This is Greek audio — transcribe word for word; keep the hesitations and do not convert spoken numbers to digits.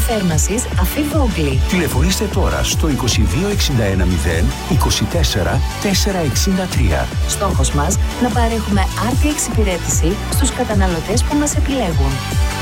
θέρμανσης Αφή Βόγκλη. Τηλεφωνήστε τώρα στο είκοσι δύο εξήντα ένα μηδέν είκοσι τέσσερα τετρακόσια εξήντα τρία. Στόχος μας να παρέχουμε άρτια εξυπηρέτηση στους καταναλωτές που μας επιλέγουν.